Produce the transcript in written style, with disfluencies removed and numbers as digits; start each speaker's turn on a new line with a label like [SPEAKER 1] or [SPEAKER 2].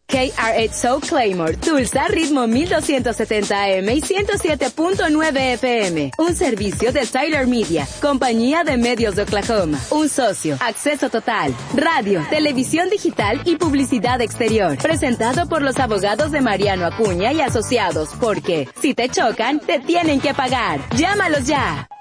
[SPEAKER 1] KRHO Claymore, Tulsa, ritmo 1270 AM y 107.9 FM. Un servicio de Tyler Media, compañía de medios de Oklahoma. Un socio, acceso total, radio, televisión digital y publicidad exterior. Presentado por los abogados de Mariano Acuña y Asociados, porque si te chocan, te tienen que pagar. Llámalos ya.